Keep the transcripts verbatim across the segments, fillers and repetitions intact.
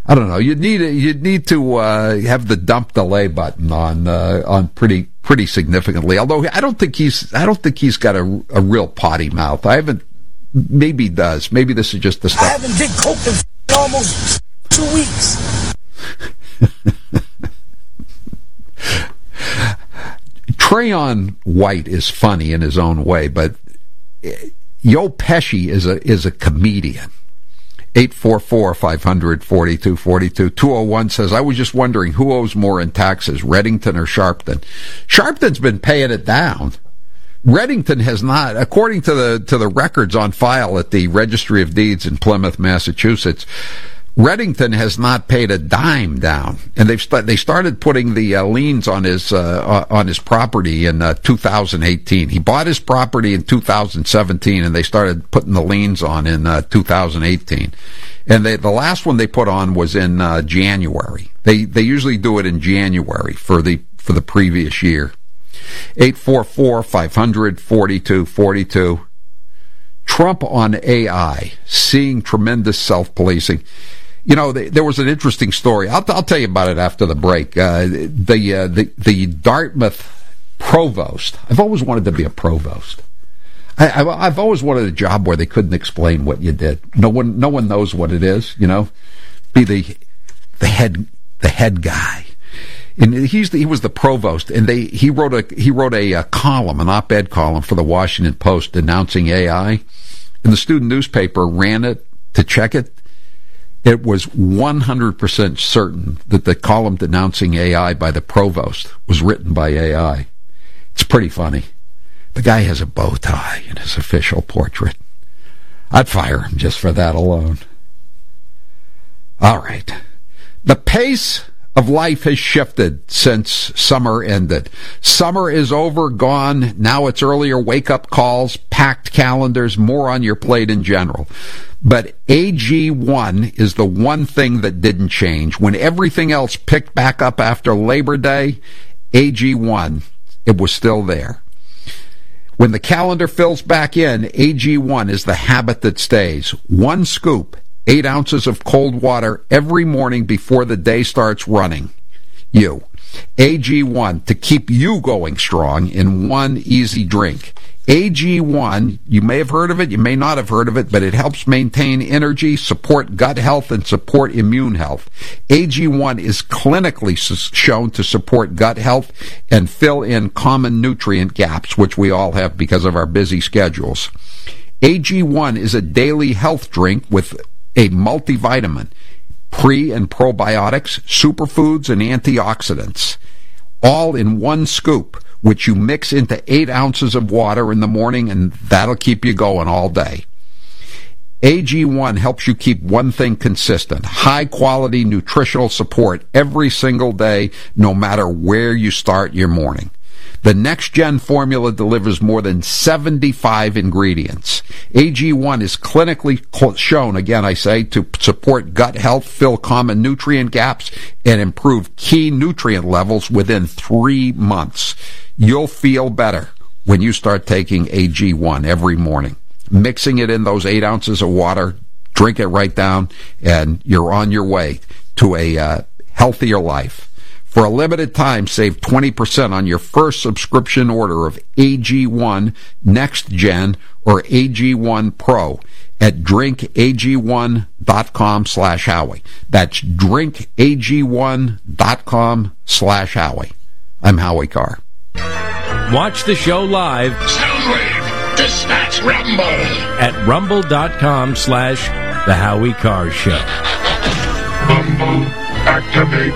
I don't know. You'd need you'd need to uh, have the dump delay button on uh, on pretty pretty significantly. Although I don't think he's I don't think he's got a, a real potty mouth. I haven't. Maybe he does. Maybe this is just the stuff. I haven't did coke in almost two weeks. Trayon White is funny in his own way, but Joe Pesci is a is a comedian. eight four four, five hundred, forty-two forty-two. two oh one says, I was just wondering who owes more in taxes, Reddington or Sharpton? Sharpton's been paying it down. Reddington has not, according to the to the records on file at the Registry of Deeds in Plymouth, Massachusetts. Reddington has not paid a dime down, and they've st- they started putting the uh, liens on his uh, on his property in uh, two thousand eighteen. He bought his property in two thousand seventeen, and they started putting the liens on in uh, two thousand eighteen. And they, the last one they put on was in uh, January. They they usually do it in January for the for the previous year. eight four four, five hundred, forty-two forty-two. Trump on A I, seeing tremendous self-policing. You know, there was an interesting story. I'll, I'll tell you about it after the break. Uh, the, uh, the the Dartmouth provost. I've always wanted to be a provost. I, I, I've always wanted a job where they couldn't explain what you did. No one, no one knows what it is. You know, be the the head the head guy. And he's the, he was the provost, and they he wrote a he wrote a, a column, an op-ed column for the Washington Post denouncing A I, and the student newspaper ran it to check it. It was one hundred percent certain that the column denouncing A I by the provost was written by A I. It's pretty funny. The guy has a bow tie in his official portrait. I'd fire him just for that alone. All right. The pace of life has shifted since summer ended. Summer is over, gone. Now it's earlier wake-up calls, packed calendars, more on your plate in general. But A G one is the one thing that didn't change. When everything else picked back up after Labor Day, A G one, it was still there. When the calendar fills back in, A G one is the habit that stays. One scoop, eight ounces of cold water every morning before the day starts running. You. A G one, to keep you going strong in one easy drink. A G one, you may have heard of it, you may not have heard of it, but it helps maintain energy, support gut health, and support immune health. A G one is clinically shown to support gut health and fill in common nutrient gaps, which we all have because of our busy schedules. A G one is a daily health drink with a multivitamin, pre- and probiotics, superfoods, and antioxidants, all in one scoop, which you mix into eight ounces of water in the morning, and that'll keep you going all day. A G one helps you keep one thing consistent, high-quality nutritional support every single day, no matter where you start your morning. The next-gen formula delivers more than seventy-five ingredients. A G one is clinically shown, again I say, to support gut health, fill common nutrient gaps, and improve key nutrient levels within three months. You'll feel better when you start taking A G one every morning. Mixing it in those eight ounces of water, drink it right down, and you're on your way to a uh, healthier life. For a limited time, save twenty percent on your first subscription order of A G one Next Gen or A G one Pro at drink A G one dot com slash Howie. That's drink A G one dot com slash Howie. I'm Howie Carr. Watch the show live. Soundwave, dispatch Rumble. At rumble.com slash The Howie Carr Show. Rumble, activate.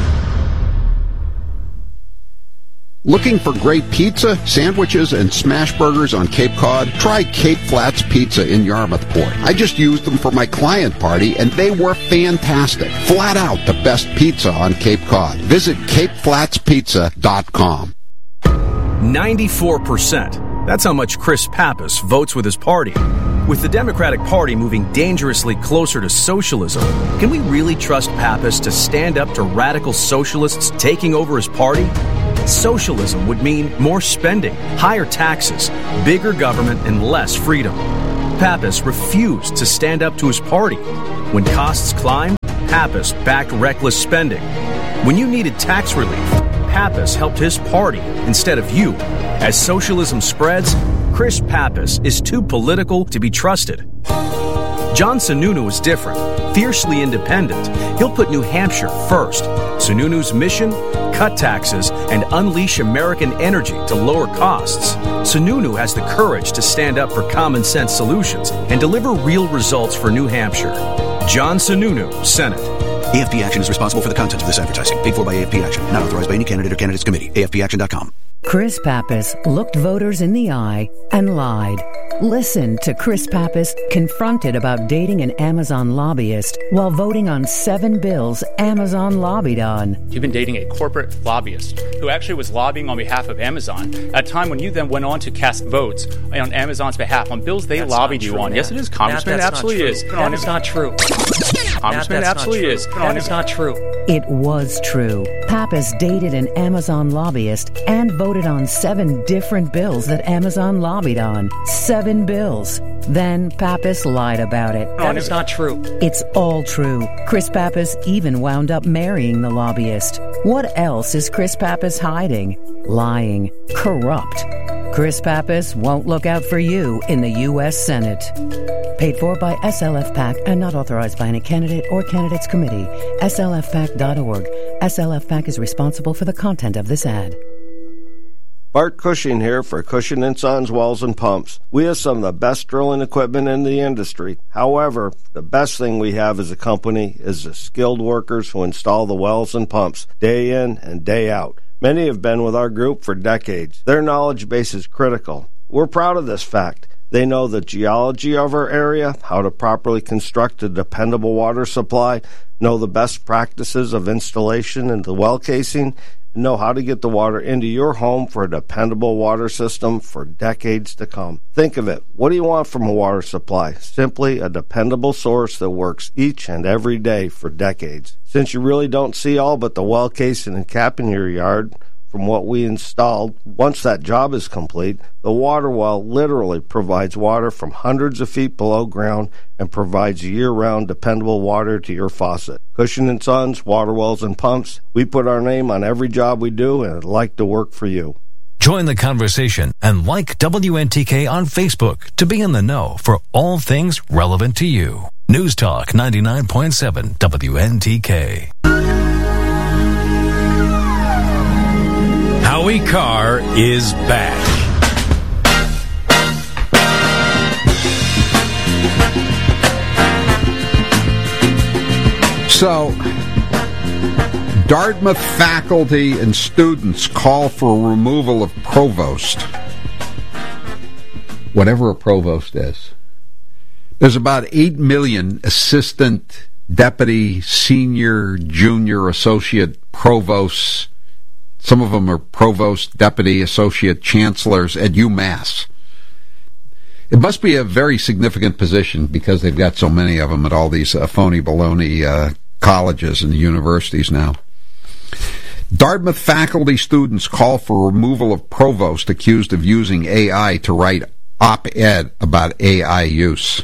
Looking for great pizza, sandwiches, and smash burgers on Cape Cod? Try Cape Flats Pizza in Yarmouthport. I just used them for my client party, and they were fantastic. Flat out the best pizza on Cape Cod. Visit cape flats pizza dot com. ninety-four percent. That's how much Chris Pappas votes with his party. With the Democratic Party moving dangerously closer to socialism, can we really trust Pappas to stand up to radical socialists taking over his party? Socialism would mean more spending, higher taxes, bigger government, and less freedom. Pappas refused to stand up to his party. When costs climbed, Pappas backed reckless spending. When you needed tax relief, Pappas helped his party instead of you. As socialism spreads, Chris Pappas is too political to be trusted. John Sununu is different, fiercely independent. He'll put New Hampshire first. Sununu's mission? Cut taxes and unleash American energy to lower costs. Sununu has the courage to stand up for common sense solutions and deliver real results for New Hampshire. John Sununu, Senate. A F P Action is responsible for the content of this advertising. Paid for by A F P Action. Not authorized by any candidate or candidates committee. A F P action dot com. Chris Pappas looked voters in the eye and lied. Listen to Chris Pappas confronted about dating an Amazon lobbyist while voting on seven bills Amazon lobbied on. You've been dating a corporate lobbyist who actually was lobbying on behalf of Amazon at a time when you then went on to cast votes on Amazon's behalf on bills they that's lobbied you true, on. man. Yes, it is, Congressman. Matt, It absolutely is. That is not true. Congressman, it absolutely is. That is not true. It was true. Pappas dated an Amazon lobbyist and voted on seven different bills that Amazon lobbied on. Seven bills. Then Pappas lied about it. That is not true. It's all true. Chris Pappas even wound up marrying the lobbyist. What else is Chris Pappas hiding? Lying. Corrupt. Chris Pappas won't look out for you in the U S Senate. Paid for by S L F PAC and not authorized by any candidate or candidates committee. S L F PAC dot org. S L F PAC is responsible for the content of this ad. Bart Cushing here for Cushing and Sons Wells and Pumps. We have some of the best drilling equipment in the industry. However, the best thing we have as a company is the skilled workers who install the wells and pumps day in and day out. Many have been with our group for decades. Their knowledge base is critical. We're proud of this fact. They know the geology of our area, how to properly construct a dependable water supply, know the best practices of installation and the well casing, and know how to get the water into your home for a dependable water system for decades to come. Think of it. What do you want from a water supply? Simply a dependable source that works each and every day for decades. Since you really don't see all but the well casing and cap in your yard, from what we installed, once that job is complete, the water well literally provides water from hundreds of feet below ground and provides year-round dependable water to your faucet. Cushing and Sons, Water Wells and Pumps, we put our name on every job we do and I'd like to work for you. Join the conversation and like W N T K on Facebook to be in the know for all things relevant to you. News Talk ninety-nine point seven W N T K. Howie Carr is back. So, Dartmouth faculty and students call for removal of provost. Whatever a provost is. There's about eight million assistant, deputy, senior, junior, associate provosts. Some of them are provost, deputy, associate chancellors at UMass. It must be a very significant position because they've got so many of them at all these uh, phony baloney uh, colleges and universities now. Dartmouth faculty students call for removal of provost accused of using A I to write op-ed about A I use.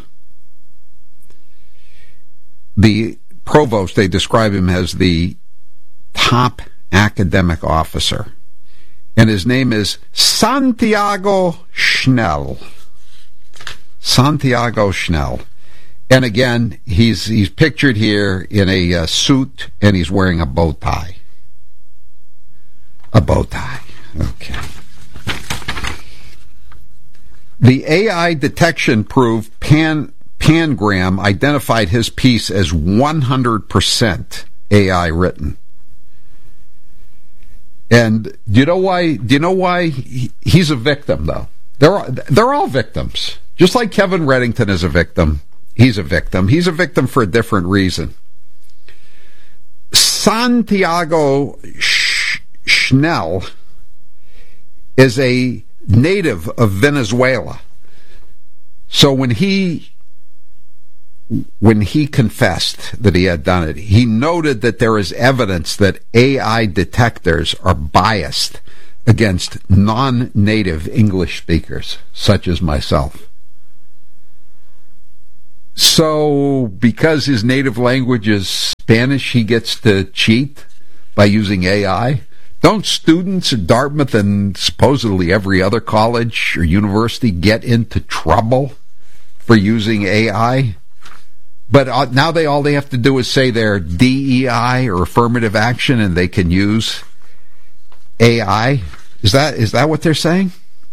The provost, they describe him as the top academic officer, and his name is Santiago Schnell. Santiago Schnell. And again, he's he's pictured here in a uh, suit, and he's wearing a bow tie. A bow tie. Okay. The A I detection proof Pan Pangram identified his piece as one hundred percent A I written. And do you know why? Do you know why he, he's a victim? Though they're they're all victims. Just like Kevin Reddington is a victim, he's a victim. He's a victim for a different reason. Santiago Sch- Schnell is a native of Venezuela. So when he when he confessed that he had done it, he noted that there is evidence that A I detectors are biased against non-native English speakers, such as myself. So, because his native language is Spanish, he gets to cheat by using A I? Don't students at Dartmouth and supposedly every other college or university get into trouble for using A I? But uh, now they all they have to do is say their D E I or affirmative action, and they can use A I. Is that is that what they're saying?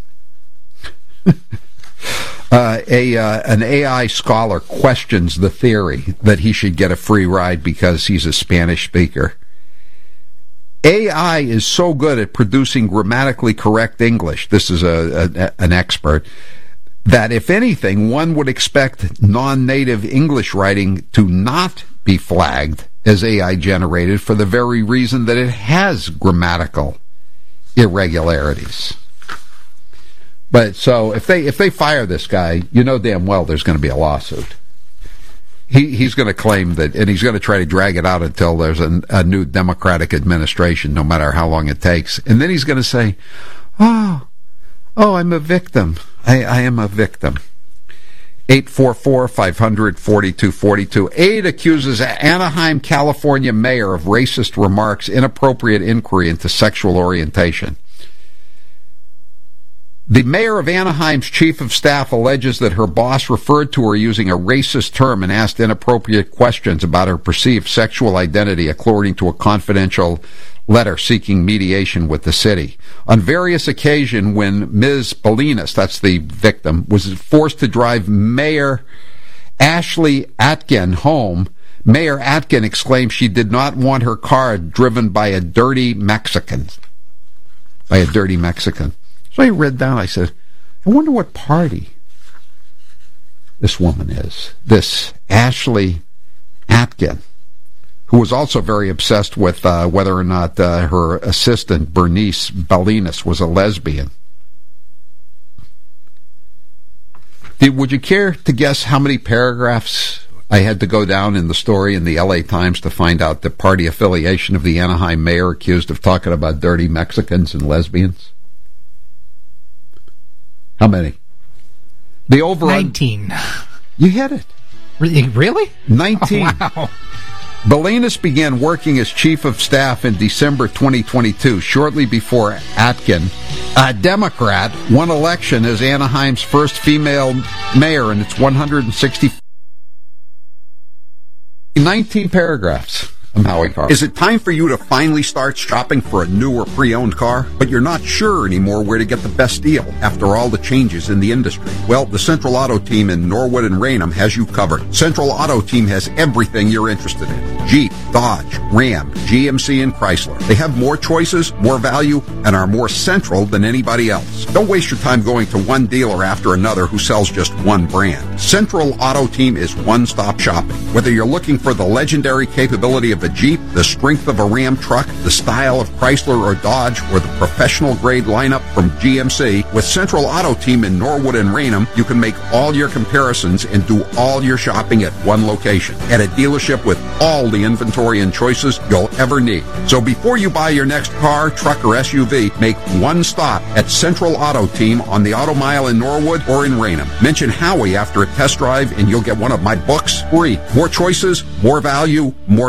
uh, a uh, an A I scholar questions the theory that he should get a free ride because he's a Spanish speaker. A I is so good at producing grammatically correct English, this is a, a an expert, that if anything, one would expect non-native English writing to not be flagged as A I generated for the very reason that it has grammatical irregularities. But so if they if they fire this guy, you know damn well there's going to be a lawsuit. He he's going to claim that, and he's going to try to drag it out until there's a, a new Democratic administration, no matter how long it takes. And then he's going to say, "Oh, oh, I'm a victim. I, I am a victim." eight four four, five hundred, forty-two forty-two. Aide accuses Anaheim, California mayor of racist remarks, inappropriate inquiry into sexual orientation. The mayor of Anaheim's chief of staff alleges that her boss referred to her using a racist term and asked inappropriate questions about her perceived sexual identity, according to a confidential letter seeking mediation with the city. On various occasions, when Miz Bolinas, that's the victim, was forced to drive Mayor Ashley Atkin home, Mayor Atkin exclaimed she did not want her car driven by a dirty Mexican. By a dirty Mexican. So I read down, I said, I wonder what party this woman is. This Ashley Atkin, who was also very obsessed with uh, whether or not uh, her assistant, Bernice Bolinas, was a lesbian. Did, would you care to guess how many paragraphs I had to go down in the story in the L A Times to find out the party affiliation of the Anaheim mayor accused of talking about dirty Mexicans and lesbians? How many? The over nineteen. You hit it. Really? nineteen. Oh, wow. Bolinas began working as chief of staff in December twenty twenty-two, shortly before Atkin, a Democrat, won election as Anaheim's first female mayor in its one hundred sixty. nineteen paragraphs. I'm Howie Carr. Is it time for you to finally start shopping for a new or pre-owned car, but you're not sure anymore where to get the best deal after all the changes in the industry? Well, the Central Auto Team in Norwood and Raynham has you covered. Central Auto Team has everything you're interested in. Jeep, Dodge, Ram, G M C, and Chrysler. They have more choices, more value, and are more central than anybody else. Don't waste your time going to one dealer after another who sells just one brand. Central Auto Team is one-stop shopping. Whether you're looking for the legendary capability of a Jeep, the strength of a Ram truck, the style of Chrysler or Dodge, or the professional-grade lineup from G M C, with Central Auto Team in Norwood and Raynham, you can make all your comparisons and do all your shopping at one location, at a dealership with all the inventory and choices you'll ever need. So before you buy your next car, truck, or S U V, make one stop at Central Auto Team on the Auto Mile in Norwood or in Raynham. Mention Howie after a test drive and you'll get one of my books free. More choices, more value, more...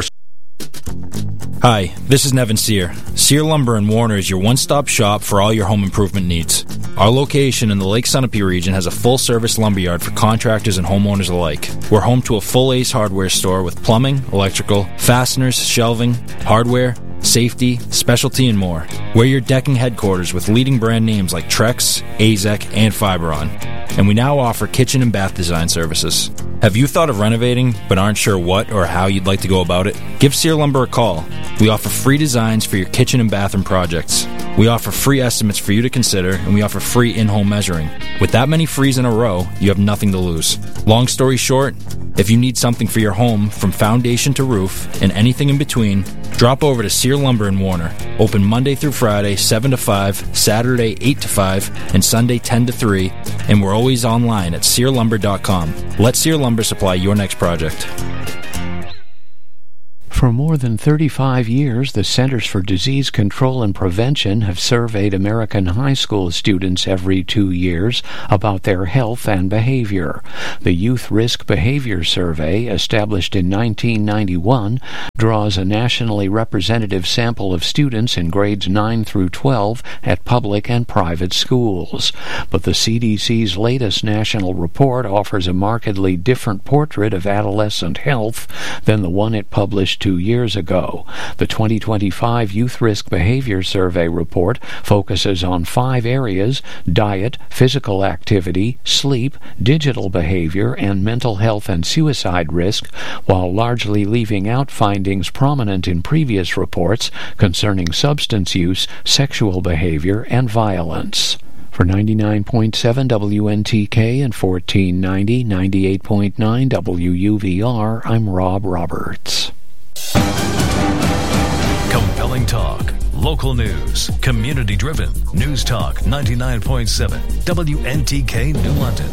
Hi, this is Nevin Sear. Sear Lumber in Warner is your one-stop shop for all your home improvement needs. Our location in the Lake Sunapee region has a full-service lumberyard for contractors and homeowners alike. We're home to a full Ace Hardware store with plumbing, electrical, fasteners, shelving, hardware, safety, specialty, and more. We're your decking headquarters with leading brand names like Trex, Azek, and Fiberon. And we now offer kitchen and bath design services. Have you thought of renovating but aren't sure what or how you'd like to go about it? Give Sear Lumber a call. We offer free designs for your kitchen and bathroom projects. We offer free estimates for you to consider, and we offer free in-home measuring. With that many frees in a row, you have nothing to lose. Long story short, if you need something for your home from foundation to roof and anything in between, drop over to Sear Lumber in Warner. Open Monday through Friday, seven to five, Saturday, eight to five, and Sunday, ten to three, and we're always online at sear lumber dot com. Let Sear Lumber supply your next project. For more than thirty-five years, the Centers for Disease Control and Prevention have surveyed American high school students every two years about their health and behavior. The Youth Risk Behavior Survey, established in nineteen ninety-one, draws a nationally representative sample of students in grades nine through twelve at public and private schools. But the C D C's latest national report offers a markedly different portrait of adolescent health than the one it published two years ago. The twenty twenty-five Youth Risk Behavior Survey report focuses on five areas: diet, physical activity, sleep, digital behavior, and mental health and suicide risk, while largely leaving out findings prominent in previous reports concerning substance use, sexual behavior, and violence. For ninety-nine point seven W N T K and fourteen ninety, ninety-eight point nine W U V R, I'm Rob Roberts. Compelling talk, local news, community-driven. News Talk ninety-nine point seven W N T K New London.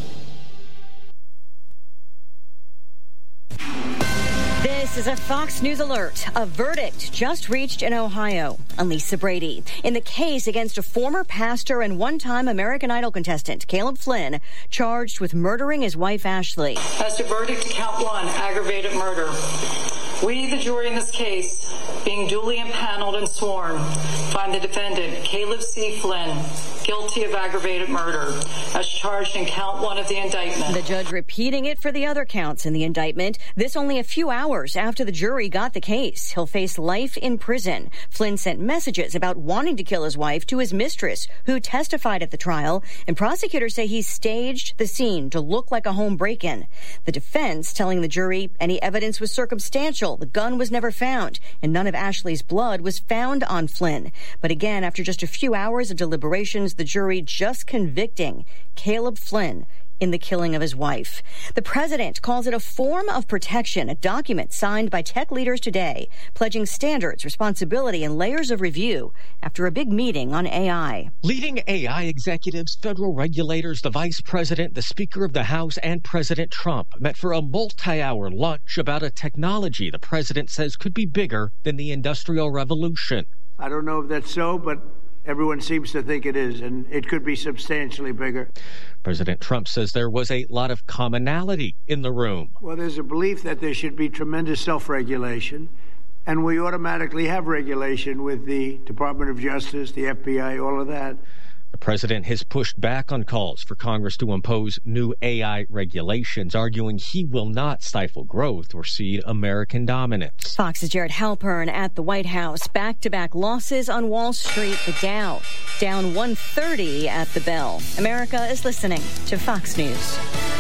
This is a Fox News alert. A verdict just reached in Ohio on Lisa Brady in the case against a former pastor and one-time American Idol contestant, Caleb Flynn, charged with murdering his wife, Ashley. As to verdict to count one, aggravated murder. We, the jury in this case, being duly impaneled and sworn, find the defendant, Caleb C. Flynn, guilty of aggravated murder, as charged in count one of the indictment. The judge repeating it for the other counts in the indictment, this only a few hours after the jury got the case. He'll face life in prison. Flynn sent messages about wanting to kill his wife to his mistress, who testified at the trial, and prosecutors say he staged the scene to look like a home break-in. The defense telling the jury any evidence was circumstantial. The gun was never found, and none of Ashley's blood was found on Flynn. But again, after just a few hours of deliberations, the jury just convicting Caleb Flynn in the killing of his wife. The president calls it a form of protection, a document signed by tech leaders today, pledging standards, responsibility, and layers of review after a big meeting on A I. Leading A I executives, federal regulators, the vice president, the Speaker of the House, and President Trump met for a multi-hour lunch about a technology the president says could be bigger than the Industrial Revolution. I don't know if that's so, but everyone seems to think it is, and it could be substantially bigger. President Trump says there was a lot of commonality in the room. Well, there's a belief that there should be tremendous self-regulation, and we automatically have regulation with the Department of Justice, the F B I, all of that. The president has pushed back on calls for Congress to impose new A I regulations, arguing he will not stifle growth or cede American dominance. Fox's Jared Halpern at the White House. Back-to-back losses on Wall Street. The Dow down one thirty at the bell. America is listening to Fox News.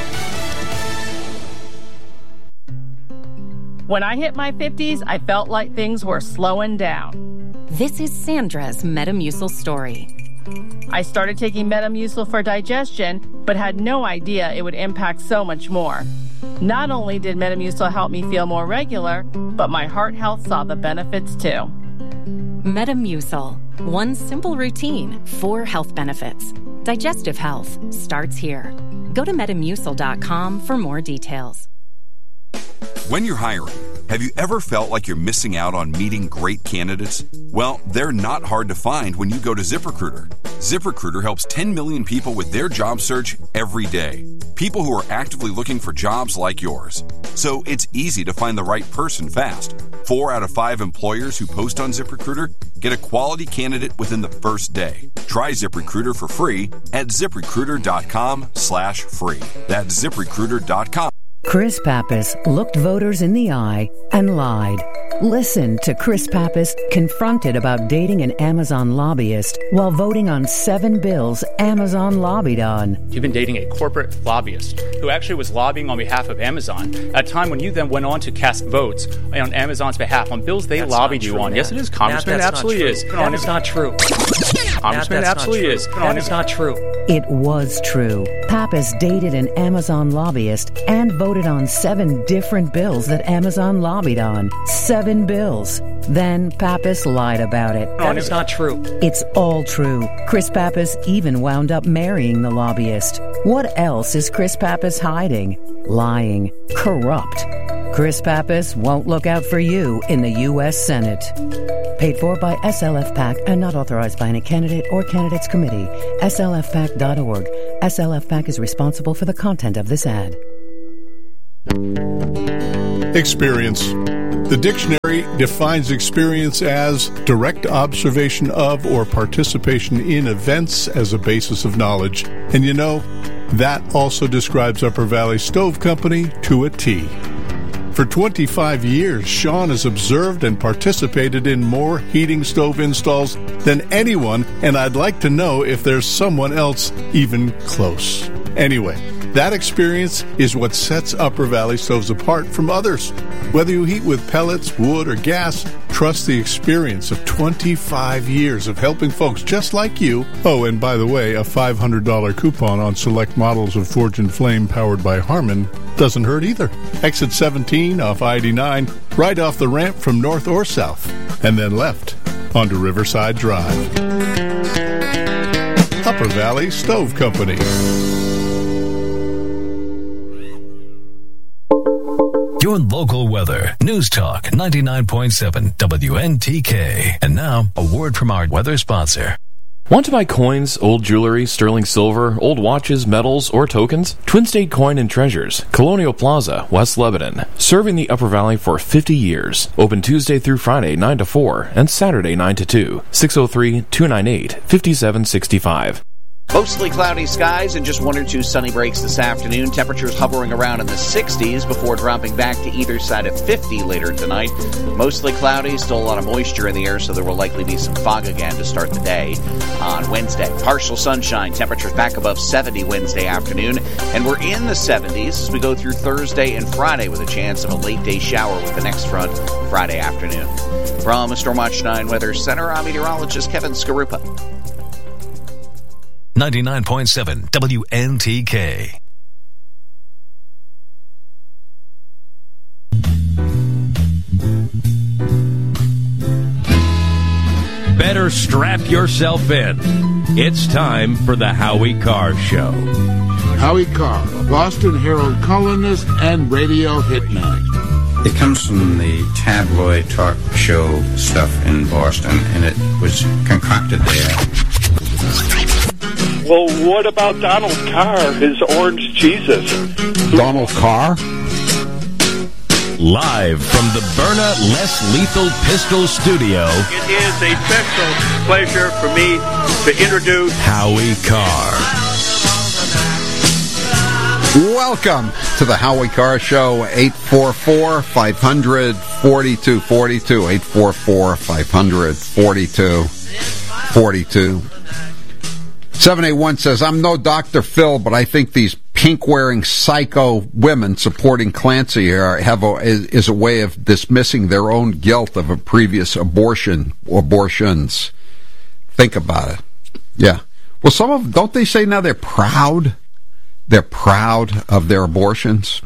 When I hit my fifties, I felt like things were slowing down. This is Sandra's Metamucil story. I started taking Metamucil for digestion, but had no idea it would impact so much more. Not only did Metamucil help me feel more regular, but my heart health saw the benefits too. Metamucil. One simple routine, four health benefits. Digestive health starts here. Go to metamucil dot com for more details. When you're hiring, have you ever felt like you're missing out on meeting great candidates? Well, they're not hard to find when you go to ZipRecruiter. ZipRecruiter helps ten million people with their job search every day. People who are actively looking for jobs like yours. So it's easy to find the right person fast. Four out of five employers who post on ZipRecruiter get a quality candidate within the first day. Try ZipRecruiter for free at ZipRecruiter.com slash free. That's ZipRecruiter dot com. Chris Pappas looked voters in the eye and lied. Listen to Chris Pappas confronted about dating an Amazon lobbyist while voting on seven bills Amazon lobbied on. You've been dating a corporate lobbyist who actually was lobbying on behalf of Amazon at a time when you then went on to cast votes on Amazon's behalf on bills they that's lobbied you true, on. Matt. Yes, it is, Congressman. Matt, It absolutely is. That is not true. Congressman, Matt, absolutely is. That is not true. It was true. Pappas dated an Amazon lobbyist and voted on seven different bills that Amazon lobbied on. Seven bills. Then Pappas lied about it. That is not true. It's all true. Chris Pappas even wound up marrying the lobbyist. What else is Chris Pappas hiding? Lying. Corrupt. Chris Pappas won't look out for you in the U S Senate. Paid for by S L F PAC and not authorized by any candidate or candidates committee. S L F PAC dot org. S L F PAC is responsible for the content of this ad. Experience. The dictionary defines experience as direct observation of or participation in events as a basis of knowledge. And you know, that also describes Upper Valley Stove Company to a T. For twenty-five years, Sean has observed and participated in more heating stove installs than anyone, and I'd like to know if there's someone else even close. Anyway, that experience is what sets Upper Valley Stoves apart from others. Whether you heat with pellets, wood, or gas, trust the experience of twenty-five years of helping folks just like you. Oh, and by the way, a five hundred dollars coupon on select models of Forge and Flame powered by Harman doesn't hurt either. Exit seventeen off I eighty-nine, right off the ramp from north or south, and then left onto Riverside Drive. Upper Valley Stove Company. Your local weather. News Talk ninety-nine point seven W N T K. And now, a word from our weather sponsor. Want to buy coins, old jewelry, sterling silver, old watches, medals, or tokens? Twin State Coin and Treasures, Colonial Plaza, West Lebanon. Serving the Upper Valley for fifty years. Open Tuesday through Friday, nine to four, and Saturday, nine to two. six oh three, two nine eight, five seven six five. Mostly cloudy skies and just one or two sunny breaks this afternoon. Temperatures hovering around in the sixties before dropping back to either side of fifty later tonight. Mostly cloudy, still a lot of moisture in the air, so there will likely be some fog again to start the day on Wednesday. Partial sunshine, temperatures back above seventy Wednesday afternoon, and we're in the seventies as we go through Thursday and Friday with a chance of a late day shower with the next front Friday afternoon. From Stormwatch nine Weather Center, I'm meteorologist Kevin Skarupa. ninety-nine point seven W N T K. Better strap yourself in. It's time for the Howie Carr Show. Howie Carr, a Boston Herald columnist and radio hitman. It comes from the tabloid talk show stuff in Boston, and it was concocted there. Well, what about Donald Carr, his orange Jesus? Donald Carr? Live from the Byrna Less Lethal Pistol Studio. It is a special pleasure for me to introduce Howie Carr. Welcome to the Howie Carr Show. Eight four four, five hundred, forty-two forty-two. eight four four, five hundred, forty-two forty-two. seven eight one says, I'm no Doctor Phil, but I think these pink-wearing psycho women supporting Clancy are, have a, is, is a way of dismissing their own guilt of a previous abortion, abortions. Think about it. Yeah. Well, some of them, don't they say now they're proud? They're proud of their abortions?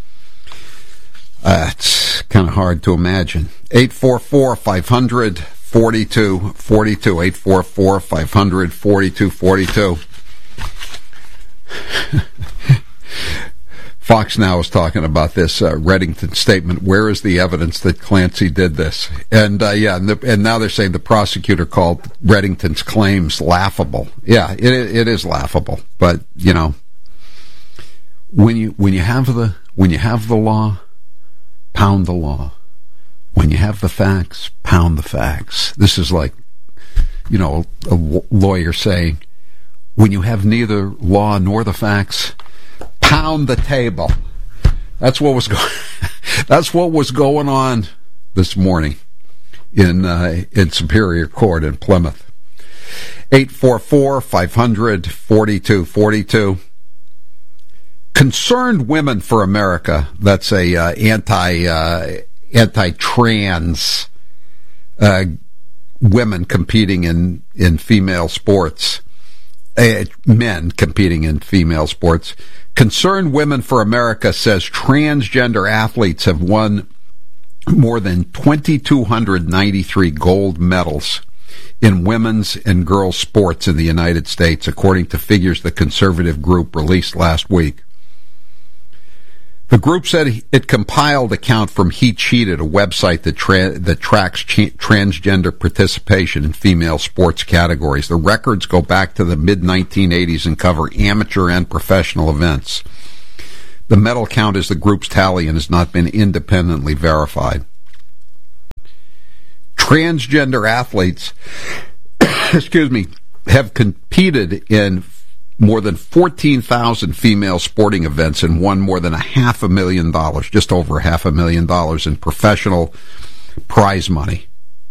Uh, it's kind of hard to imagine. eight four four, five hundred, forty-two forty-two. eight four four, five hundred, forty-two forty-two. Fox Now is talking about this uh, Reddington statement. Where is the evidence that Clancy did this? And uh, yeah, and, the, and now they're saying the prosecutor called Reddington's claims laughable. Yeah, it it is laughable. But you know, when you when you have the when you have the law, pound the law. When you have the facts, pound the facts. This is like, you know, a lawyer saying, when you have neither law nor the facts, pound the table. That's what was going. That's what was going on this morning in uh, in Superior Court in Plymouth. eight four four, five hundred, forty-two forty-two. Concerned Women for America. That's a uh, anti. Uh, anti-trans uh, women competing in, in female sports, uh, men competing in female sports. Concerned Women for America says transgender athletes have won more than two thousand two hundred ninety-three gold medals in women's and girls' sports in the United States, according to figures the conservative group released last week. The group said it compiled a count from He Cheated, a website that, tra- that tracks cha- transgender participation in female sports categories. The records go back to the mid nineteen eighties and cover amateur and professional events. The medal count is the group's tally and has not been independently verified. Transgender athletes, excuse me, have competed in more than fourteen thousand female sporting events and won more than a half a million dollars, just over a half a million dollars in professional prize money.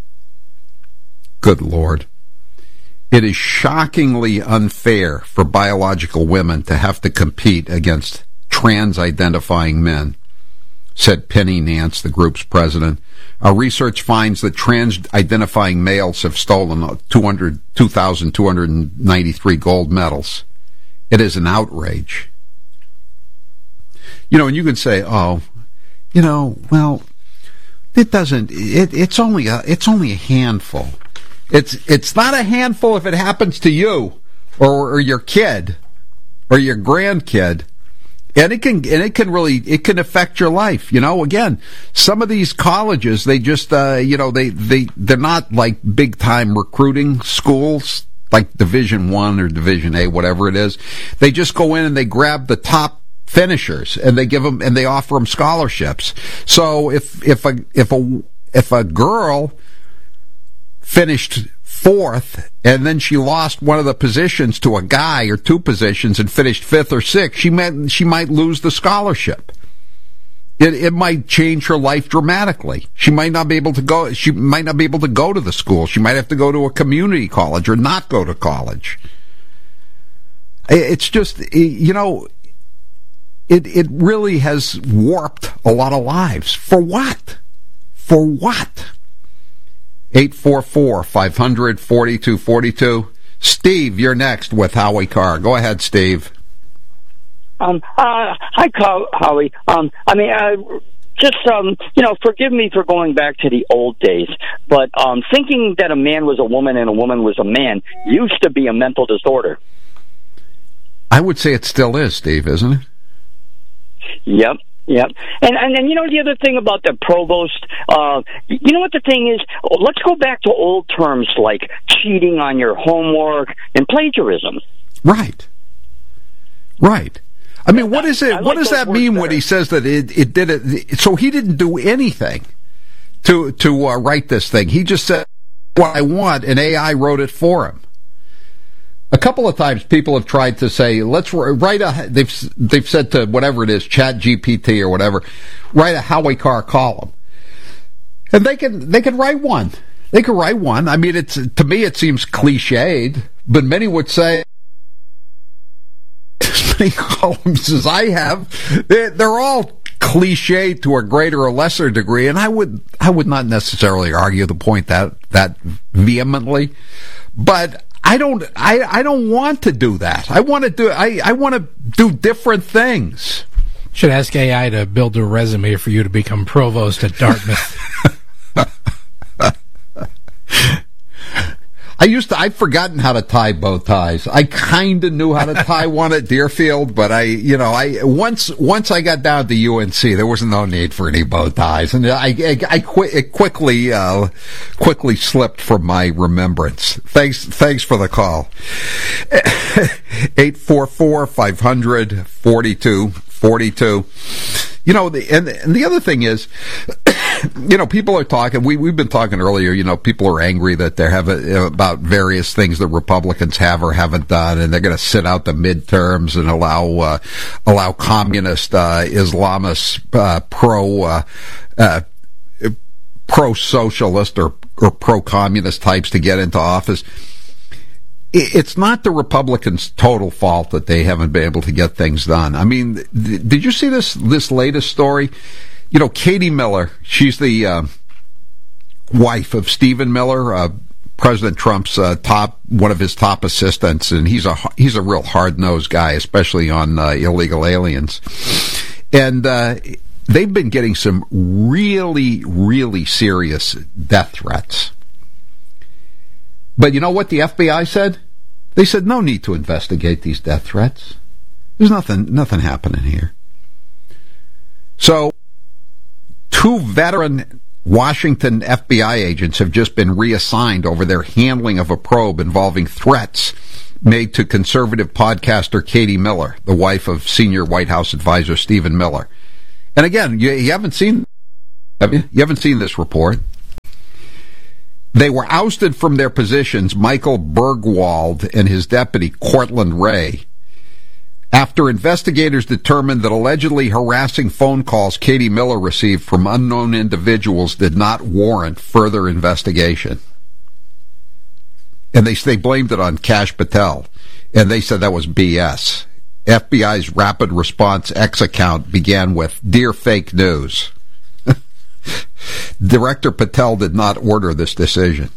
Good Lord. It is shockingly unfair for biological women to have to compete against trans-identifying men, said Penny Nance, the group's president. Our research finds that trans-identifying males have stolen two thousand two hundred ninety-three gold medals. It is an outrage. You know, and you can say, oh, you know, well, it doesn't, it, it's only a, it's only a handful. It's, it's not a handful if it happens to you or, or your kid or your grandkid. And it can, and it can really, it can affect your life. You know, again, some of these colleges, they just, uh, you know, they, they, they're not like big time recruiting schools, like Division One or Division A, whatever it is. They just go in and they grab the top finishers and they give them, and they offer them scholarships. So if, if a, if a, if a girl finished fourth and then she lost one of the positions to a guy or two positions and finished fifth or sixth, she might, she might lose the scholarship. It, it might change her life dramatically. She might not be able to go, she might not be able to go to the school. She might have to go to a community college or not go to college. It's just, you know, it, it really has warped a lot of lives. For what? For what? eight four four, five hundred, forty-two forty-two. Steve, you're next with Howie Carr. Go ahead, Steve. Um, uh, hi, Howie. Um, I mean, uh, just, um, you know, forgive me for going back to the old days, but um, thinking that a man was a woman and a woman was a man used to be a mental disorder. I would say it still is, Steve, isn't it? Yep. Yep. And, and and you know the other thing about the provost, uh, you know what the thing is? Let's go back to old terms like cheating on your homework and plagiarism. Right. Right. I mean, what is it? Like what does that mean when he says that it, it did it? So he didn't do anything to to uh, write this thing. He just said what I want, and A I wrote it for him. A couple of times, people have tried to say, "Let's write a." They've they've said to whatever it is, Chat G P T or whatever, write a Howie Carr column, and they can they can write one. They can write one. I mean, it's to me it seems cliched, but many would say. As many columns as I have, they're all cliche to a greater or lesser degree, and I would I would not necessarily argue the point that that vehemently, but I don't I, I don't want to do that. I want to do I, I want to do different things. Should ask A I to build a resume for you to become provost at Dartmouth. I used to, I'd forgotten how to tie bow ties. I kind of knew how to tie one at Deerfield, but I, you know, I, once, once I got down to U N C, there was no need for any bow ties. And I, I, I qu- it quickly, uh, quickly slipped from my remembrance. Thanks, thanks for the call. eight four four, five hundred, forty-two forty-two. You know, the, and, and the other thing is, you know, people are talking, we, we've been talking earlier, you know, people are angry that they have a, about various things that Republicans have or haven't done, and they're going to sit out the midterms and allow, uh, allow communist, uh, Islamists, uh, pro, uh, uh, pro-socialist or, or pro-communist types to get into office. It's not the Republicans' total fault that they haven't been able to get things done. I mean, th- did you see this, this latest story? You know, Katie Miller, she's the uh, wife of Stephen Miller, uh, President Trump's uh, top, one of his top assistants, and he's a he's a real hard-nosed guy, especially on uh, illegal aliens. And uh, they've been getting some really, really serious death threats. But you know what the F B I said? They said no need to investigate these death threats. There's nothing, nothing happening here. So, two veteran Washington F B I agents have just been reassigned over their handling of a probe involving threats made to conservative podcaster Katie Miller, the wife of senior White House advisor Stephen Miller. And again, you, you haven't seen, have you? You haven't seen this report. They were ousted from their positions, Michael Bergwald and his deputy, Cortland Ray, after investigators determined that allegedly harassing phone calls Katie Miller received from unknown individuals did not warrant further investigation. And they, they blamed it on Kash Patel, and they said that was B S. F B I's Rapid Response X account began with, "Dear Fake News." Director Patel did not order this decision.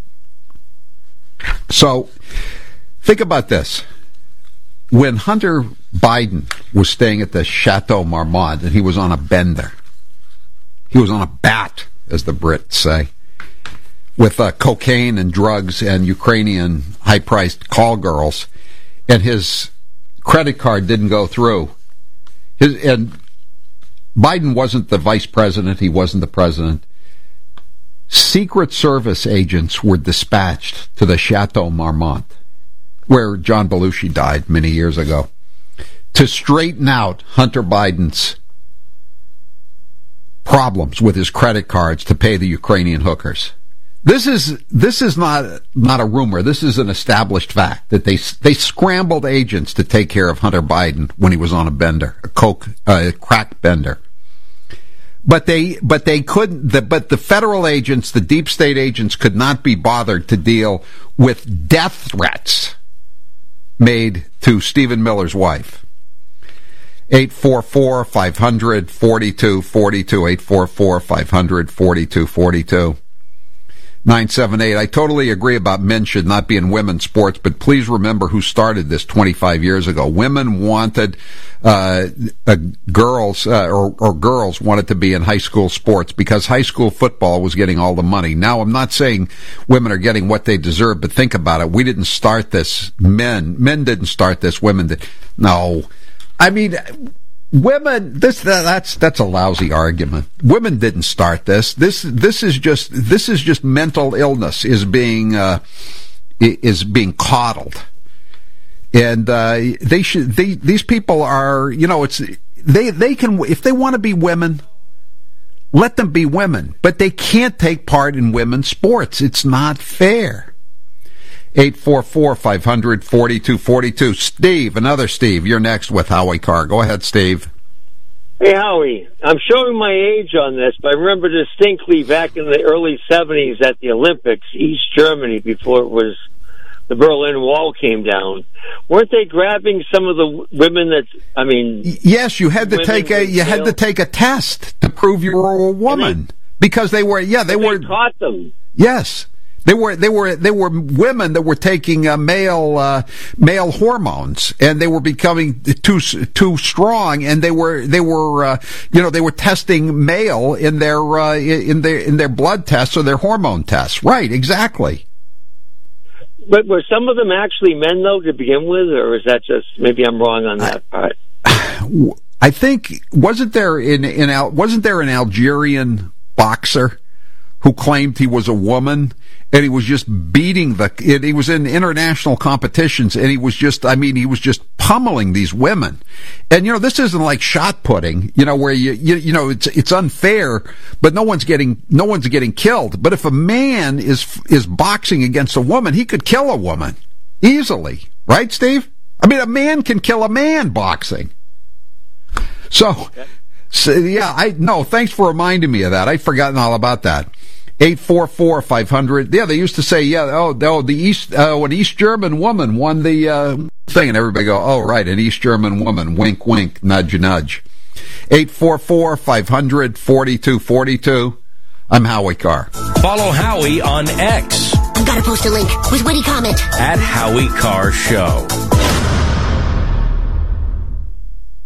So, think about this. When Hunter Biden was staying at the Chateau Marmont and he was on a bender, he was on a bat, as the Brits say, with uh, cocaine and drugs and Ukrainian high-priced call girls, and his credit card didn't go through. His, and Biden wasn't the vice president, he wasn't the president. Secret Service agents were dispatched to the Chateau Marmont, where John Belushi died many years ago, to straighten out Hunter Biden's problems with his credit cards to pay the Ukrainian hookers. This is this is not not a rumor. This is an established fact that they they scrambled agents to take care of Hunter Biden when he was on a bender, a coke, uh, crack bender. But they but they couldn't. The, but the federal agents, the deep state agents, could not be bothered to deal with death threats made to Stephen Miller's wife. eight four four, five hundred, forty-two forty-two, eight four four, five hundred, forty-two forty-two. nine seven eight, I totally agree about men should not be in women's sports, but please remember who started this twenty-five years ago. Women wanted, uh, uh girls, uh, or, or girls wanted to be in high school sports because high school football was getting all the money. Now, I'm not saying women are getting what they deserve, but think about it. We didn't start this. Men, men didn't start this. Women did. No. I mean, women, this that's that's a lousy argument. Women didn't start this. This this is just this is just mental illness is being uh, is being coddled, and uh, they should. They, these people are, you know, it's they they can, if they want to be women, let them be women, but they can't take part in women's sports. It's not fair. eight four four, five hundred, forty-two forty-two. Steve, another Steve, you're next with Howie Carr. Go ahead, Steve. Hey, Howie, I'm showing my age on this, but I remember distinctly back in the early seventies at the Olympics, East Germany, before it was the Berlin Wall came down. Weren't they grabbing some of the women that, I mean... Yes, you had to take a you had to take a test to prove you were a woman. They, because they were, yeah, they were... They taught them. Yes. They were they were they were women that were taking uh, male uh, male hormones, and they were becoming too too strong, and they were they were uh, you know they were testing male in their uh, in their in their blood tests or their hormone tests. Right, exactly. But were some of them actually men though to begin with, or is that just maybe I'm wrong on that part? I think wasn't there in in wasn't there an Algerian boxer who claimed he was a woman, and he was just beating the, he was in international competitions, and he was just, I mean, he was just pummeling these women. And, you know, this isn't like shot putting, you know, where you, you, you know, it's, it's unfair, but no one's getting, no one's getting killed. But if a man is, is boxing against a woman, he could kill a woman easily. Right, Steve? I mean, a man can kill a man boxing. So, so yeah, I, no, thanks for reminding me of that. I'd forgotten all about that. eight four four, five hundred. Yeah, they used to say, yeah, oh, oh the East, uh, an East German woman won the uh, thing, and everybody go, oh, right, an East German woman, wink, wink, nudge, nudge. eight four four, five hundred, forty-two forty-two. I'm Howie Carr. Follow Howie on X. I've got to post a link with witty comment. At Howie Carr Show.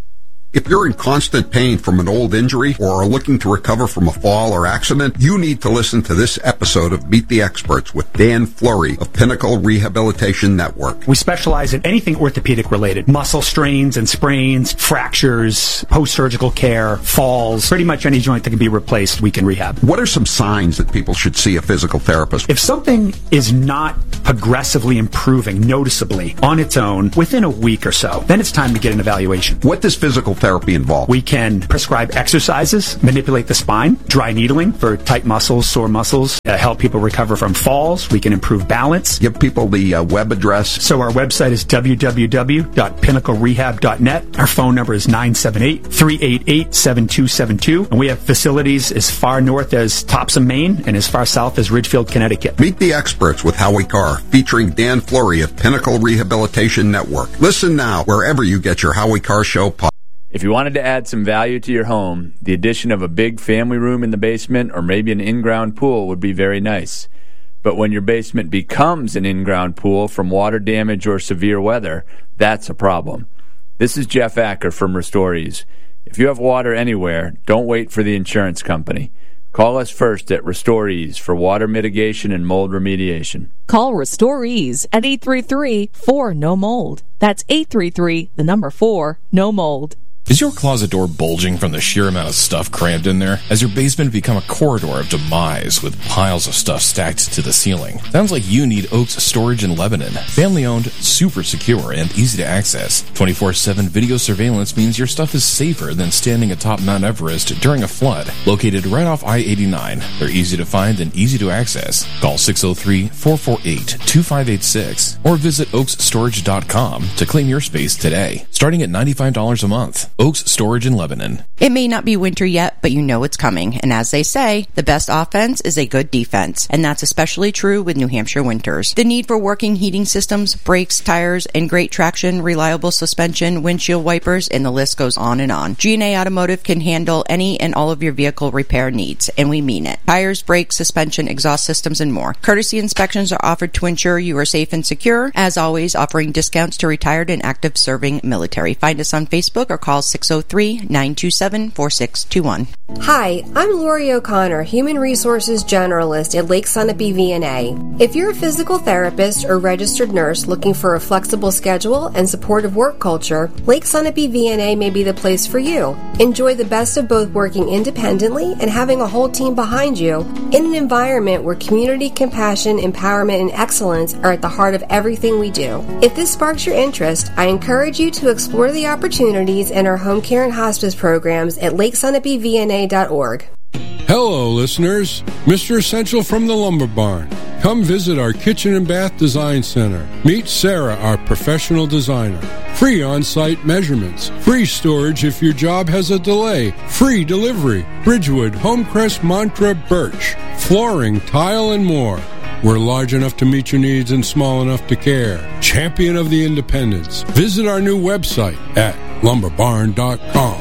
If you're in constant pain from an old injury or are looking to recover from a fall or accident, you need to listen to this episode of Meet the Experts with Dan Fleury of Pinnacle Rehabilitation Network. We specialize in anything orthopedic related. Muscle strains and sprains, fractures, post-surgical care, falls, pretty much any joint that can be replaced, we can rehab. What are some signs that people should see a physical therapist? If something is not progressively improving noticeably on its own within a week or so, then it's time to get an evaluation. What does physical therapy involve? We can prescribe exercises, manipulate the spine, dry needling for tight muscles, sore muscles, uh, help people recover from falls. We can improve balance. Give people the uh, web address. So our website is w w w dot pinnacle rehab dot net. Our phone number is nine seven eight, three eight eight, seven two seven two. And we have facilities as far north as Topsom, Maine, and as far south as Ridgefield, Connecticut. Meet the Experts with Howie Carr, featuring Dan Fleury of Pinnacle Rehabilitation Network. Listen now wherever you get your Howie Carr Show podcast. If you wanted to add some value to your home, the addition of a big family room in the basement or maybe an in-ground pool would be very nice. But when your basement becomes an in-ground pool from water damage or severe weather, that's a problem. This is Jeff Acker from Restorees. If you have water anywhere, don't wait for the insurance company. Call us first at Restorees for water mitigation and mold remediation. Call Restorees at eight three three, four, N O mold. That's eight three three, the number four, no mold. Is your closet door bulging from the sheer amount of stuff crammed in there? Has your basement become a corridor of demise with piles of stuff stacked to the ceiling? Sounds like you need Oaks Storage in Lebanon. Family-owned, super secure, and easy to access. twenty-four seven video surveillance means your stuff is safer than standing atop Mount Everest during a flood. Located right off I eighty-nine, they're easy to find and easy to access. Call six oh three, four four eight, two five eight six or visit oaks storage dot com to claim your space today. Starting at ninety-five dollars a month. Oaks Storage in Lebanon. It may not be winter yet, but you know it's coming. And as they say, the best offense is a good defense. And that's especially true with New Hampshire winters. The need for working heating systems, brakes, tires, and great traction, reliable suspension, windshield wipers, and the list goes on and on. G and A Automotive can handle any and all of your vehicle repair needs, and we mean it. Tires, brakes, suspension, exhaust systems, and more. Courtesy inspections are offered to ensure you are safe and secure. As always, offering discounts to retired and active serving military. Find us on Facebook or call six oh three, nine two seven, four six two one. Hi, I'm Lori O'Connor, Human Resources Generalist at Lake Sunapee V N A. If you're a physical therapist or registered nurse looking for a flexible schedule and supportive work culture, Lake Sunapee V N A may be the place for you. Enjoy the best of both working independently and having a whole team behind you in an environment where community, compassion, empowerment, and excellence are at the heart of everything we do. If this sparks your interest, I encourage you to explore the opportunities in our home care and hospice programs at lake sunapee v n a dot org. Hello, listeners. Mister Essential from the Lumber Barn. Come visit our kitchen and bath design center. Meet Sarah, our professional designer. Free on-site measurements. Free storage if your job has a delay. Free delivery. Bridgewood, Homecrest, Mantra, Birch. Flooring, tile, and more. We're large enough to meet your needs and small enough to care. Champion of the independents. Visit our new website at lumber barn dot com.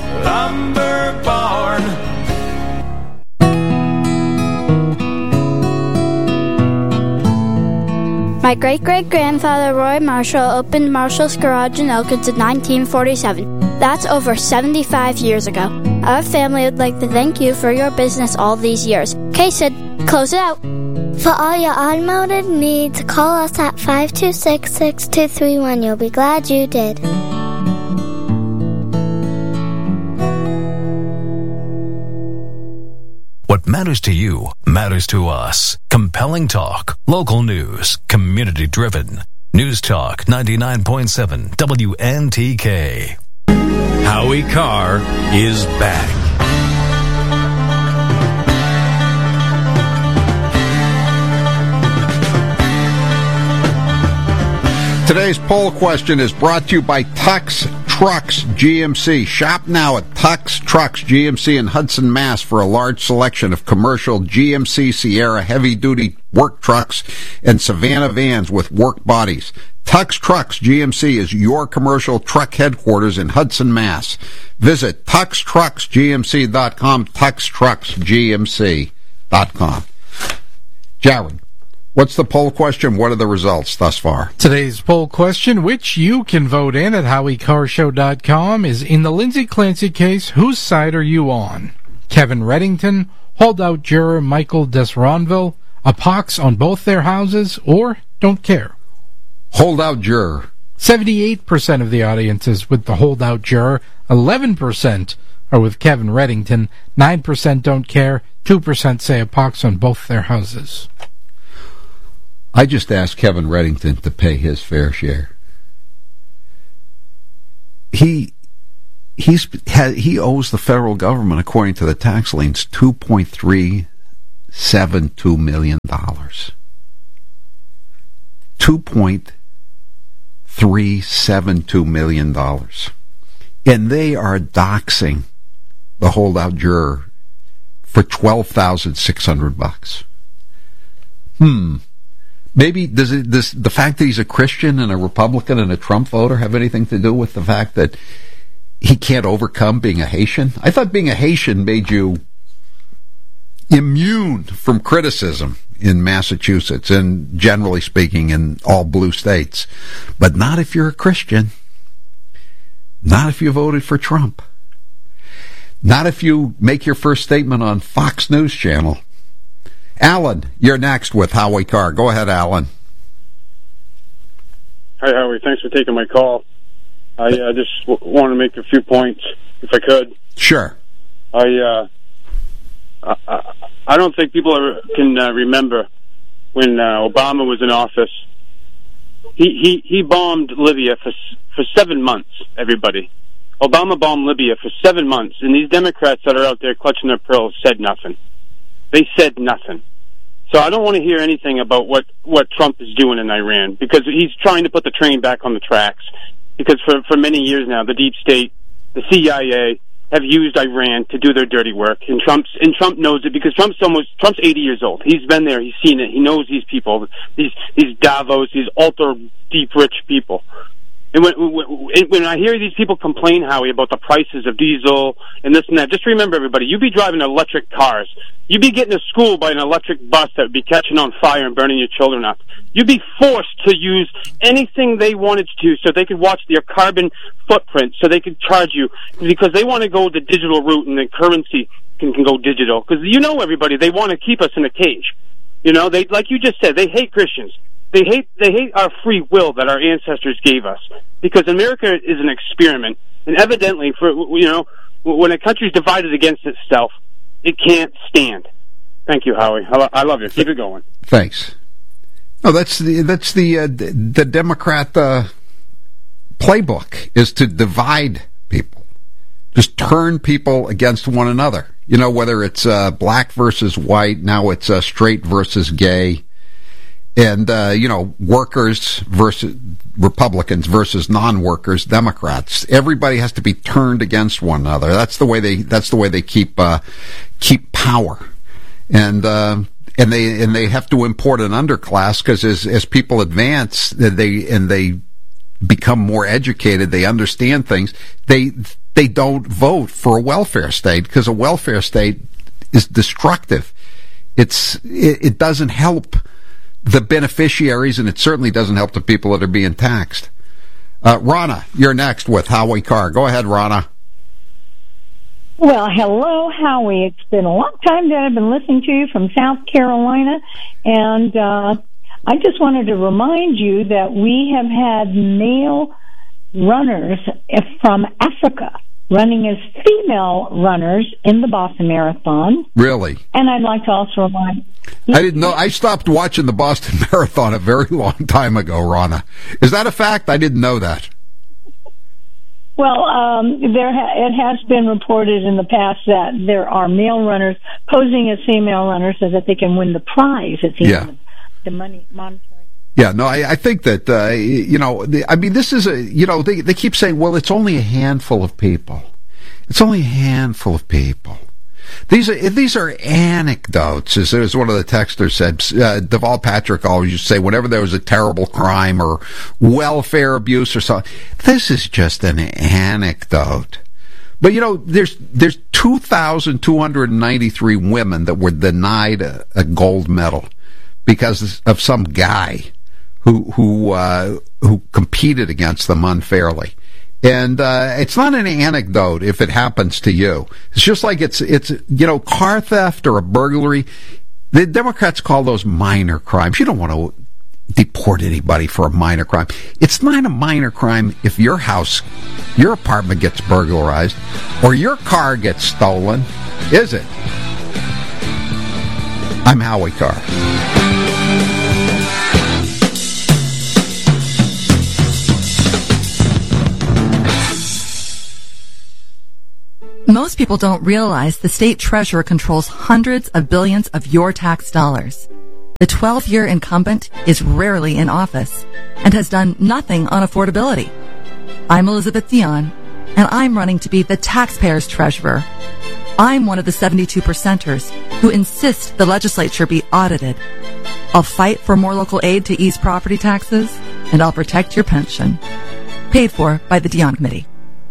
Lumber Barn. My great-great-grandfather Roy Marshall opened Marshall's Garage in Elkins in nineteen forty-seven. That's over seventy-five years ago. Our family would like to thank you for your business all these years. Okay, Sid, close it out. For all your automotive needs, call us at five two six, six two three one. You'll be glad you did. What matters to you matters to us. Compelling talk, local news, community driven. News Talk ninety-nine point seven W N T K. Howie Carr is back. Today's poll question is brought to you by Tux Trucks G M C. Shop now at Tux Trucks G M C in Hudson, Mass for a large selection of commercial G M C Sierra heavy-duty work trucks and Savannah vans with work bodies. Tux Trucks G M C is your commercial truck headquarters in Hudson, Mass. Visit tux trucks g m c dot com, tux trucks g m c dot com. Jared, What's the poll question? What are the results thus far? Today's poll question, which you can vote in at howie carr show dot com, is in the Lindsay Clancy case, whose side are you on? Kevin Reddington, holdout juror Michael Desronville, a pox on both their houses, or don't care? Holdout juror. seventy-eight percent of the audience is with the holdout juror, eleven percent are with Kevin Reddington, nine percent don't care, two percent say a pox on both their houses. I just asked Kevin Reddington to pay his fair share. He he's he owes the federal government, according to the tax liens, two point three seven two million dollars. Two point three seven two million dollars, and they are doxing the holdout juror for twelve thousand six hundred bucks. Hmm. Maybe does it does the fact that he's a Christian and a Republican and a Trump voter have anything to do with the fact that he can't overcome being a Haitian? I thought being a Haitian made you immune from criticism in Massachusetts and, generally speaking, in all blue states. But not if you're a Christian. Not if you voted for Trump. Not if you make your first statement on Fox News Channel. Alan, you're next with Howie Carr. Go ahead, Alan. Hi, Howie. Thanks for taking my call. I uh, just w- want to make a few points, if I could. Sure. I uh, I, I don't think people are, can uh, remember when uh, Obama was in office. He, he he bombed Libya for for seven months. Everybody, Obama bombed Libya for seven months, and these Democrats that are out there clutching their pearls said nothing. They said nothing. So I don't want to hear anything about what, what Trump is doing in Iran, because he's trying to put the train back on the tracks. Because for, for many years now, the deep state, the C I A, have used Iran to do their dirty work. And Trump's, and Trump knows it, because Trump's almost, Trump's eighty years old. He's been there, he's seen it, he knows these people, these, these Davos, these ultra deep rich people. And when, when, when I hear these people complain, Howie, about the prices of diesel and this and that, just remember, everybody, you'd be driving electric cars. You'd be getting to school by an electric bus that would be catching on fire and burning your children up. You'd be forced to use anything they wanted to so they could watch their carbon footprint, so they could charge you, because they want to go the digital route and the currency can, can go digital. Because you know, everybody, they want to keep us in a cage. You know, they, like you just said, they hate Christians. They hate they hate our free will that our ancestors gave us, because America is an experiment, and evidently, for you know, when a country's divided against itself, it can't stand. Thank you, Howie. I, lo- I love you. Keep it going. Thanks. No, that's the that's the uh, the Democrat uh, playbook, is to divide people, just turn people against one another. You know, whether it's uh, black versus white, now it's uh, straight versus gay. And, uh, you know, workers versus Republicans versus non-workers, Democrats. Everybody has to be turned against one another. That's the way they, that's the way they keep, uh, keep power. And, uh, and they, and they have to import an underclass, because as, as people advance, they, and they become more educated, they understand things, they, they don't vote for a welfare state, because a welfare state is destructive. It's, it, it doesn't help the beneficiaries, and it certainly doesn't help the people that are being taxed. Uh, Rana, you're next with Howie Carr. Go ahead, Rana. Well, hello, Howie. It's been a long time that I've been listening to you from South Carolina, and uh, I just wanted to remind you that we have had male runners from Africa running as female runners in the Boston Marathon. Really? And I'd like to also remind... I didn't know. I stopped watching the Boston Marathon a very long time ago, Rana. Is that a fact? I didn't know that. Well, um, there ha- it has been reported in the past that there are male runners posing as female runners so that they can win the prize at the yeah. end of the money monetary. Yeah, no, I, I think that, uh, you know, the, I mean, this is a, you know, they, they keep saying, well, it's only a handful of people. It's only a handful of people. These are these are anecdotes, as, as one of the texters said. Uh, Deval Patrick always used to say, whenever there was a terrible crime or welfare abuse or something, this is just an anecdote. But, you know, there's there's two thousand two hundred ninety-three women that were denied a, a gold medal because of some guy who who uh, who competed against them unfairly. And uh, it's not an anecdote if it happens to you. It's just like it's it's you know, car theft or a burglary. The Democrats call those minor crimes. You don't want to deport anybody for a minor crime. It's not a minor crime if your house, your apartment gets burglarized or your car gets stolen, is it? I'm Howie Carr. Most people don't realize the state treasurer controls hundreds of billions of your tax dollars. The twelve-year incumbent is rarely in office and has done nothing on affordability. I'm Elizabeth Dion, and I'm running to be the taxpayer's treasurer. I'm one of the seventy-two percenters who insist the legislature be audited. I'll fight for more local aid to ease property taxes, and I'll protect your pension. Paid for by the Dion Committee.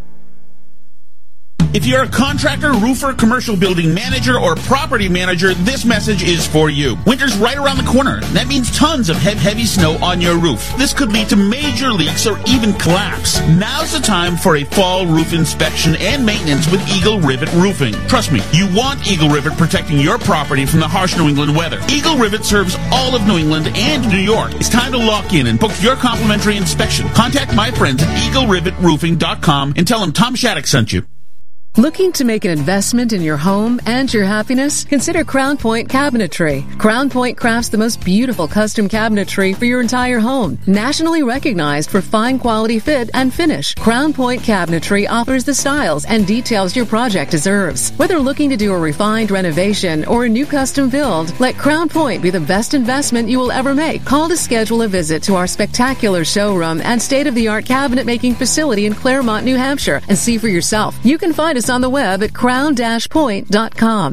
If you're a contractor, roofer, commercial building manager, or property manager, this message is for you. Winter's right around the corner. That means tons of heavy, heavy snow on your roof. This could lead to major leaks or even collapse. Now's the time for a fall roof inspection and maintenance with Eagle Rivet Roofing. Trust me, you want Eagle Rivet protecting your property from the harsh New England weather. Eagle Rivet serves all of New England and New York. It's time to lock in and book your complimentary inspection. Contact my friends at eagle rivet roofing dot com and tell them Tom Shattuck sent you. Looking to make an investment in your home and your happiness? Consider Crown Point Cabinetry. Crown Point crafts the most beautiful custom cabinetry for your entire home. Nationally recognized for fine quality fit and finish, Crown Point Cabinetry offers the styles and details your project deserves. Whether looking to do a refined renovation or a new custom build, let Crown Point be the best investment you will ever make. Call to schedule a visit to our spectacular showroom and state-of-the-art cabinet making facility in Claremont, New Hampshire, and see for yourself. You can find us on the web at crown dash point dot com.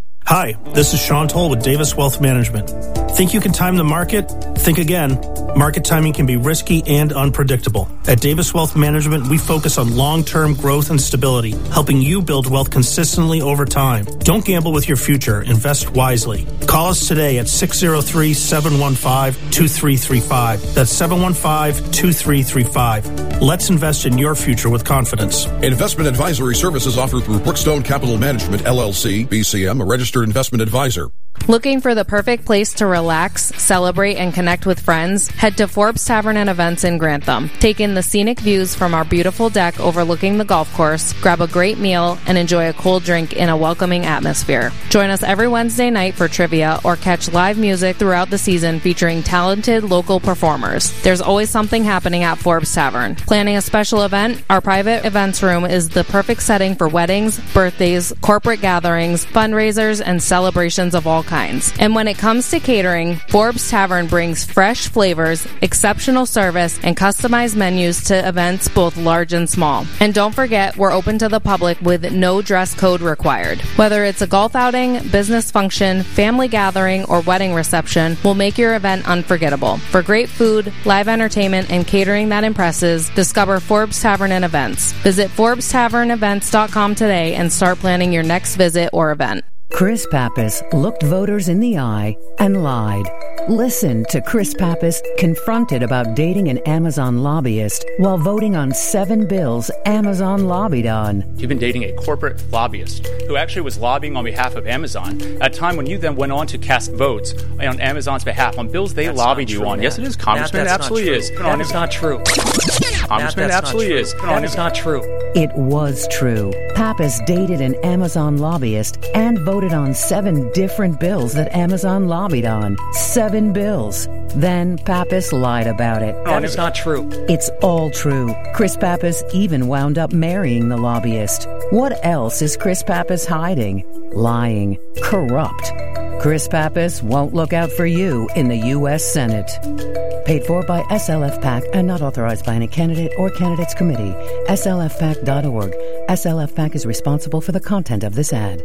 Hi, this is Sean Toll with Davis Wealth Management. Think you can time the market? Think again. Market timing can be risky and unpredictable. At Davis Wealth Management, we focus on long-term growth and stability, helping you build wealth consistently over time. Don't gamble with your future. Invest wisely. Call us today at six oh three, seven one five, two three three five. That's seven one five, two three three five. Let's invest in your future with confidence. Investment advisory services offered through Brookstone Capital Management, L L C, B C M, a registered investment advisor. Looking for the perfect place to relax, celebrate, and connect with friends? Head to Forbes Tavern and Events in Grantham. Take in the scenic views from our beautiful deck overlooking the golf course, grab a great meal, and enjoy a cold drink in a welcoming atmosphere. Join us every Wednesday night for trivia or catch live music throughout the season featuring talented local performers. There's always something happening at Forbes Tavern. Planning a special event? Our private events room is the perfect setting for weddings, birthdays, corporate gatherings, fundraisers, and celebrations of all kinds. And when it comes to catering, Forbes Tavern brings fresh flavors, exceptional service, and customized menus to events both large and small. And don't forget, we're open to the public with no dress code required. Whether it's a golf outing, business function, family gathering, or wedding reception, we'll make your event unforgettable. For great food, live entertainment, and catering that impresses, discover Forbes Tavern and Events. Visit forbes tavern events dot com today and start planning your next visit or event. Chris Pappas looked voters in the eye and lied. Listen to Chris Pappas confronted about dating an Amazon lobbyist while voting on seven bills Amazon lobbied on. You've been dating a corporate lobbyist who actually was lobbying on behalf of Amazon at a time when you then went on to cast votes on Amazon's behalf on bills they that's lobbied true, you on. Matt. Yes, it is, Congressman. Matt, It absolutely is. That is not true. Congressman, it absolutely is. That is not true. It was true. Pappas dated an Amazon lobbyist and voted on seven different bills that Amazon lobbied on. Seven bills. Then Pappas lied about it. That is not true. It's all true. Chris Pappas even wound up marrying the lobbyist. What else is Chris Pappas hiding? Lying. Corrupt. Chris Pappas won't look out for you in the U S Senate. Paid for by S L F PAC and not authorized by any candidate or candidates committee. S L F pac dot org. S L F PAC is responsible for the content of this ad.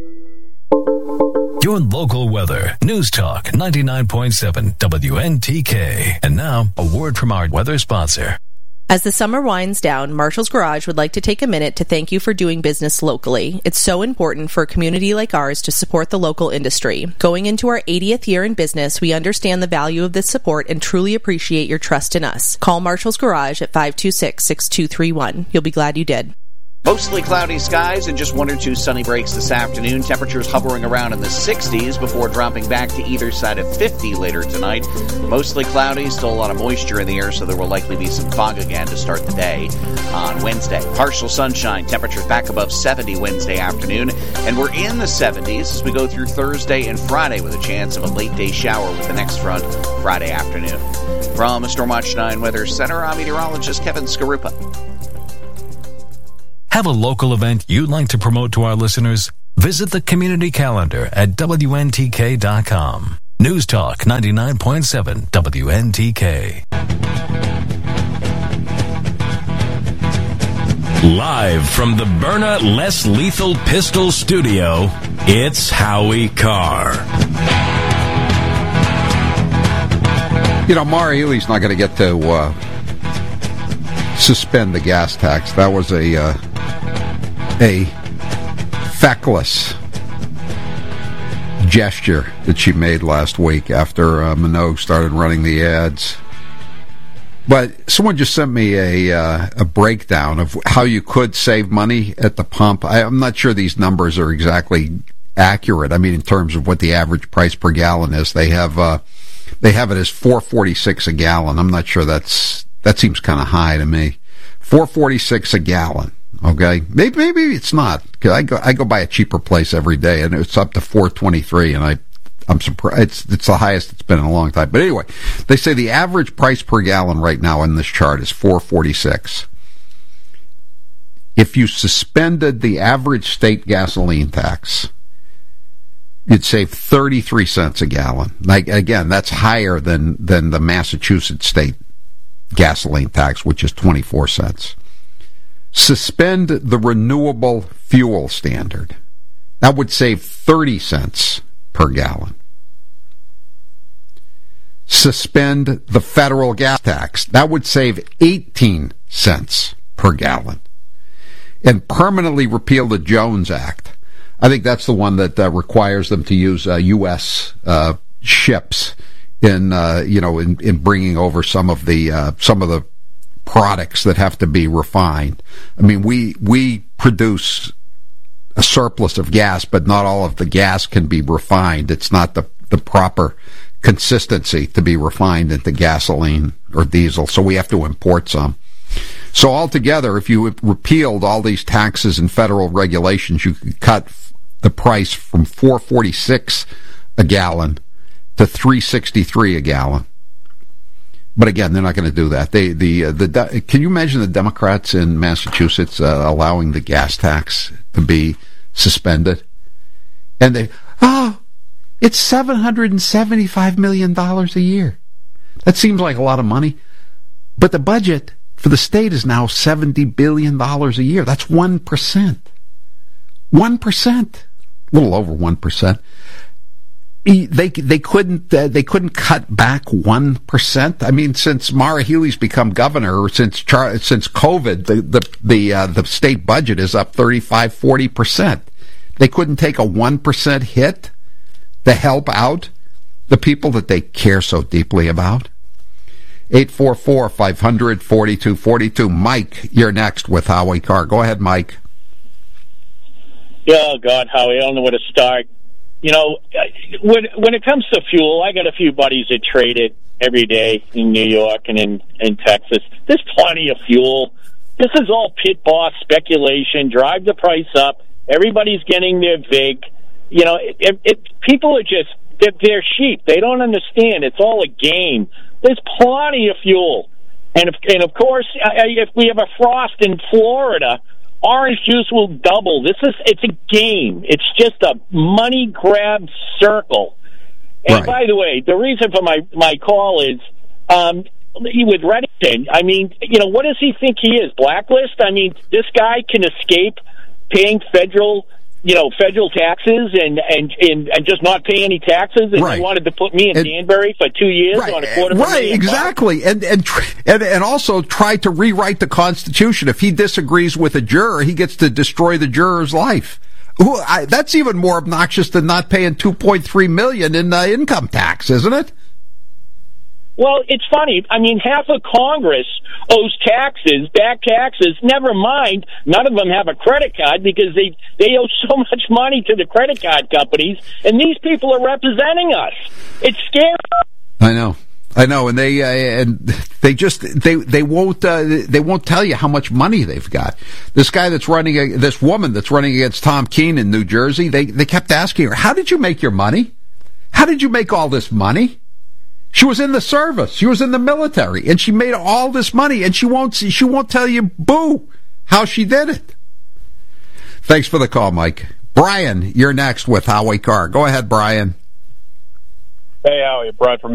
Your local weather. News Talk ninety-nine point seven W N T K. And now, a word from our weather sponsor. As the summer winds down, Marshall's Garage would like to take a minute to thank you for doing business locally. It's so important for a community like ours to support the local industry. Going into our eightieth year in business, we understand the value of this support and truly appreciate your trust in us. Call Marshall's Garage at five two six, six two three one. You'll be glad you did. Mostly cloudy skies and just one or two sunny breaks this afternoon. Temperatures hovering around in the sixties before dropping back to either side of fifty later tonight. Mostly cloudy, still a lot of moisture in the air, so there will likely be some fog again to start the day on Wednesday. Partial sunshine, temperatures back above seventy Wednesday afternoon, and we're in the seventies as we go through Thursday and Friday with a chance of a late day shower with the next front Friday afternoon. From Storm Watch nine Weather Center, I'm meteorologist Kevin Skarupa. Have a local event you'd like to promote to our listeners? Visit the community calendar at W N T K dot com. News Talk ninety-nine point seven W N T K. Live from the Byrna Less Lethal Pistol Studio, it's Howie Carr. You know, Maura Healey's not going to get to uh, suspend the gas tax. That was a uh, a feckless gesture that she made last week after uh, Minogue started running the ads. But someone just sent me a uh, a breakdown of how you could save money at the pump. I, I'm not sure these numbers are exactly accurate. I mean, in terms of what the average price per gallon is, they have uh, they have it as four forty-six a gallon. I'm not sure that's that seems kind of high to me. four forty-six a gallon. Okay, maybe maybe it's not. Cause I go I go by a cheaper place every day, and it's up to four twenty-three, and I I'm surprised it's it's the highest it's been in a long time. But anyway, they say the average price per gallon right now in this chart is four forty-six. If you suspended the average state gasoline tax, you'd save thirty-three cents a gallon. Like again, that's higher than than the Massachusetts state gasoline tax, which is twenty-four cents. Suspend the renewable fuel standard. That would save thirty cents per gallon. Suspend the federal gas tax. That would save eighteen cents per gallon. And permanently repeal the Jones Act. I think that's the one that uh, requires them to use uh, U S uh, ships in uh, you know in, in bringing over some of the uh, some of the products that have to be refined. I mean, we we produce a surplus of gas, but not all of the gas can be refined. It's not the the proper consistency to be refined into gasoline or diesel, so we have to import some. So altogether, if you repealed all these taxes and federal regulations, you could cut the price from four forty-six a gallon to three sixty-three a gallon. But again, they're not going to do that. They the uh, the can you imagine the Democrats in Massachusetts uh, allowing the gas tax to be suspended? And they oh, it's seven hundred and seventy-five million dollars a year. That seems like a lot of money, but the budget for the state is now seventy billion dollars a year. That's one percent. One percent, a little over one percent. They they couldn't uh, they couldn't cut back one percent. I mean, since Maura Healey's become governor, or since Char- since COVID, the the the, uh, the state budget is up thirty-five, forty percent. They couldn't take a one percent hit to help out the people that they care so deeply about. eight four four, five hundred, forty-two forty-two. Mike, you're next with Howie Carr. Go ahead, Mike. Oh God, Howie, I don't know where to start. You know, when when it comes to fuel, I got a few buddies that trade it every day in New York and in, in Texas. There's plenty of fuel. This is all pit boss speculation. Drive the price up. Everybody's getting their vig. You know, it, it, it, people are just, they're, they're sheep. They don't understand. It's all a game. There's plenty of fuel. And, if, and of course, if we have a frost in Florida, orange juice will double. This is, it's a game. It's just a money grab circle. And right. By the way, the reason for my, my call is, um, with Reddington, I mean, you know, what does he think he is? Blacklist? I mean, this guy can escape paying federal you know, federal taxes and, and, and, and just not pay any taxes, and right. they wanted to put me in and, Danbury for two years right, on a quarter of a right, million exactly, and and, and and also tried to rewrite the Constitution. If he disagrees with a juror, he gets to destroy the juror's life. Ooh, I, that's even more obnoxious than not paying two point three million in uh, income tax, isn't it? Well, it's funny. I mean, half of Congress owes taxes, back taxes. Never mind, none of them have a credit card because they, they owe so much money to the credit card companies, and these people are representing us. It's scary. I know. I know, and they uh, and they just they they won't uh, they won't tell you how much money they've got. This guy that's running, this woman that's running against Tom Keene in New Jersey, they they kept asking her, "How did you make your money? How did you make all this money?" She was in the service, she was in the military, and she made all this money, and she won't she won't tell you boo how she did it. Thanks for the call, Mike. Brian, you're next with Howie Carr. Go ahead, Brian. Hey, Howie, Brian from